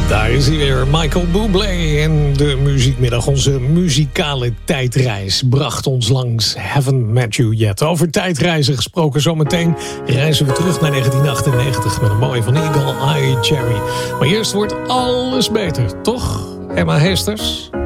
Daar is hij weer, Michael Bublé. En de muziekmiddag, onze muzikale tijdreis, bracht ons langs Haven't Met You Yet. Over tijdreizen gesproken, zometeen reizen we terug naar 1998... met een mooie van Eagle Eye Cherry. Maar eerst wordt alles beter, toch? Emma Heesters?